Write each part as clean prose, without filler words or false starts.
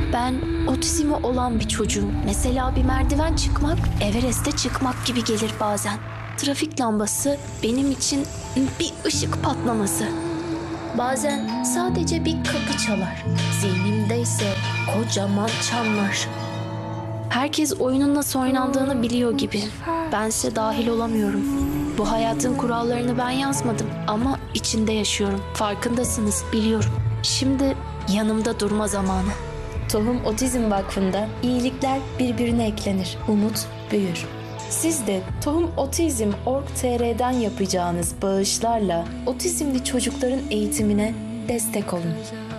Ben otizmi olan bir çocuğum. Mesela bir merdiven çıkmak, Everest'e çıkmak gibi gelir bazen. Trafik lambası benim için bir ışık patlaması. Bazen sadece bir kapı çalar. Zihnimde ise kocaman çanlar. Herkes oyunun nasıl oynandığını biliyor gibi. Bense dahil olamıyorum. Bu hayatın kurallarını ben yazmadım ama içinde yaşıyorum. Farkındasınız, biliyorum. Şimdi yanımda durma zamanı. Tohum Otizm Vakfı'nda iyilikler birbirine eklenir, umut büyür. Siz de tohumotizm.org.tr'den yapacağınız bağışlarla otizmli çocukların eğitimine destek olun.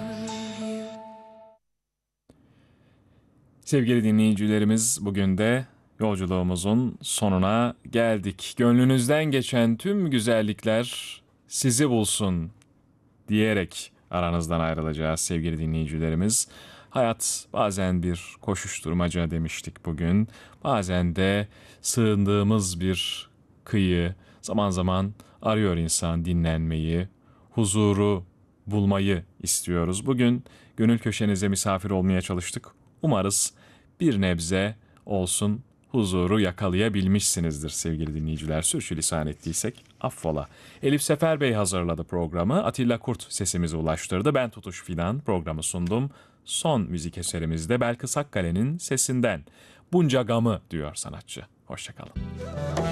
Sevgili dinleyicilerimiz, bugün de yolculuğumuzun sonuna geldik. Gönlünüzden geçen tüm güzellikler sizi bulsun diyerek aranızdan ayrılacağız sevgili dinleyicilerimiz. Hayat bazen bir koşuşturmaca demiştik bugün. Bazen de sığındığımız bir kıyı, zaman zaman arıyor insan dinlenmeyi, huzuru bulmayı istiyoruz. Bugün gönül köşenize misafir olmaya çalıştık. Umarız bir nebze olsun huzuru yakalayabilmişsinizdir sevgili dinleyiciler. Sürçülisan ettiysek affola. Elif Sefer Bey hazırladı programı. Atilla Kurt sesimizi ulaştırdı. Ben Tutuş Fidan programı sundum. Son müzik eserimizde Belkıs Akkale'nin sesinden Bunca Gamı diyor sanatçı. Hoşçakalın.